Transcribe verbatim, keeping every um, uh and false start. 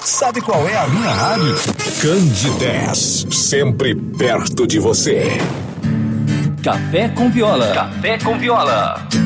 Sabe qual é a minha rádio? Candidez, sempre perto de você. Café com Viola. Café com Viola.